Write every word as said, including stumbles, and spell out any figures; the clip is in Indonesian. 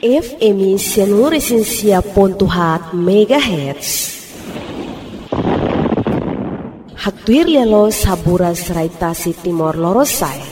F M Seluruh Pontuhat Megahertz. Haktuir lialo sabura seraitasi Timor Lorosai.